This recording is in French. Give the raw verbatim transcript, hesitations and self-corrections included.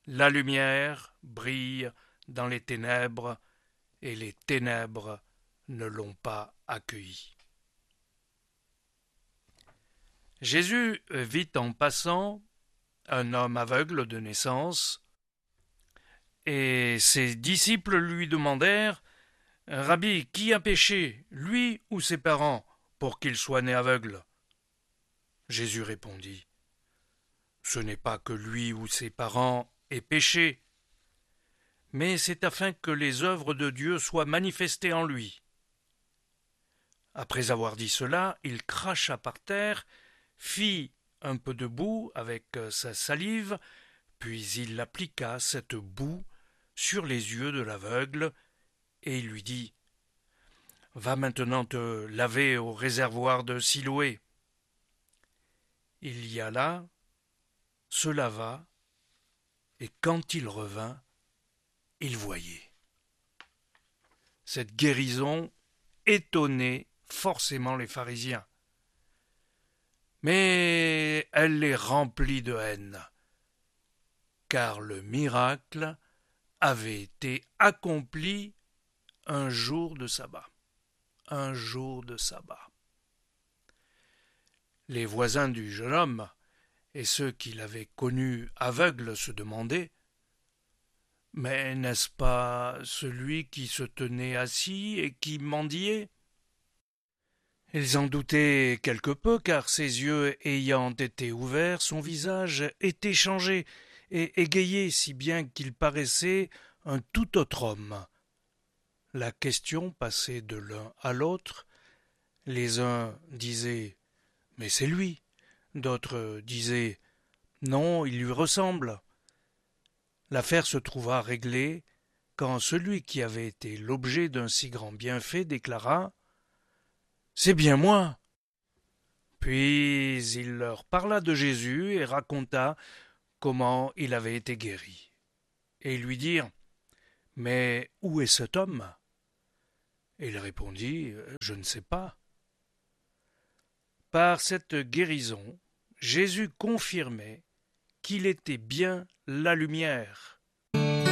La lumière brille dans les ténèbres, et les ténèbres ne l'ont pas accueilli. Jésus vit en passant un homme aveugle de naissance, et ses disciples lui demandèrent « Rabbi, qui a péché, lui ou ses parents, pour qu'il soit né aveugle ?» Jésus répondit « Ce n'est pas que lui ou ses parents aient péché, mais c'est afin que les œuvres de Dieu soient manifestées en lui. » Après avoir dit cela, il cracha par terre, fit un peu de boue avec sa salive, puis il appliqua cette boue sur les yeux de l'aveugle, et il lui dit « Va maintenant te laver au réservoir de Siloé. » Il y alla, se lava, et quand il revint, il voyait. Cette guérison étonnait forcément les pharisiens, mais elle les remplit de haine, car le miracle avait été accompli un jour de sabbat. Un jour de sabbat. Les voisins du jeune homme et ceux qui l'avaient connu aveugle se demandaient « Mais n'est-ce pas celui qui se tenait assis et qui mendiait ?» Ils en doutaient quelque peu, car ses yeux ayant été ouverts, son visage était changé et égayé, si bien qu'il paraissait un tout autre homme. La question passait de l'un à l'autre. Les uns disaient « Mais c'est lui », d'autres disaient « Non, il lui ressemble ». L'affaire se trouva réglée quand celui qui avait été l'objet d'un si grand bienfait déclara « C'est bien moi ». Puis il leur parla de Jésus et raconta comment il avait été guéri. Et ils lui dirent « Mais où est cet homme ?» Et il répondit « Je ne sais pas ». Par cette guérison, Jésus confirmait qu'il était bien la lumière.